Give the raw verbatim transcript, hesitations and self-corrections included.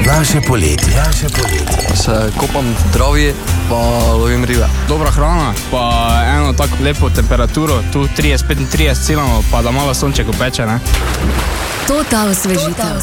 Naše poletje. Naše poletje. Se kopam v travi, pa lovim ribe. Dobra hrana, pa eno tako lepo temperaturo, tu trideset petintrideset cilamo, pa da malo sonček opeče, ne? To ta osvežitev.